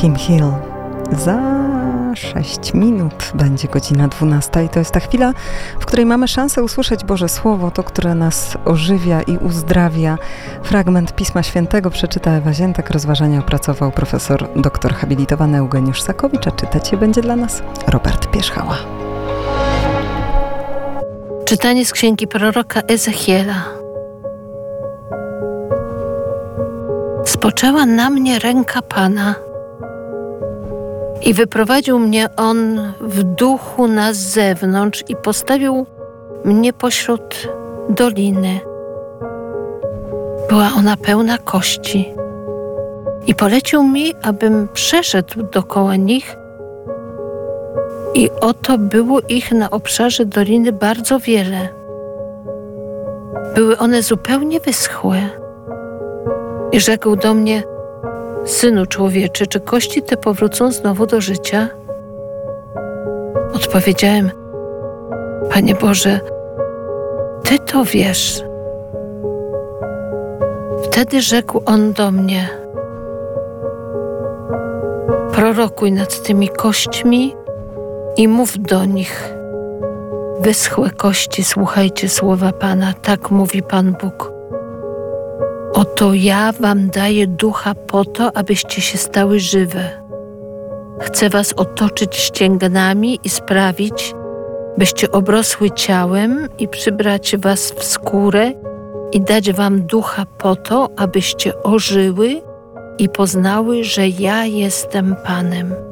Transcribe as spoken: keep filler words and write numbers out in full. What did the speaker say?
Kim Hill. Za sześć minut będzie godzina dwunasta i to jest ta chwila, w której mamy szansę usłyszeć Boże Słowo, to, które nas ożywia i uzdrawia. Fragment Pisma Świętego przeczyta Ewa Ziętek, rozważania opracował profesor doktor habilitowany Eugeniusz Sakowicz, a czytać je będzie dla nas Robert Pierzchała. Czytanie z księgi proroka Ezechiela. Spoczęła na mnie ręka Pana i wyprowadził mnie On w duchu na zewnątrz i postawił mnie pośród doliny. Była ona pełna kości i polecił mi, abym przeszedł dookoła nich, i oto było ich na obszarze doliny bardzo wiele. Były one zupełnie wyschłe. I rzekł do mnie: Synu człowieczy, czy kości te powrócą znowu do życia? Odpowiedziałem: Panie Boże, Ty to wiesz. Wtedy rzekł On do mnie: Prorokuj nad tymi kośćmi i mów do nich: Wyschłe kości, słuchajcie słowa Pana, tak mówi Pan Bóg. Oto ja wam daję ducha po to, abyście się stały żywe. Chcę was otoczyć ścięgnami i sprawić, byście obrosły ciałem i przybrać was w skórę i dać wam ducha po to, abyście ożyły i poznały, że ja jestem Panem.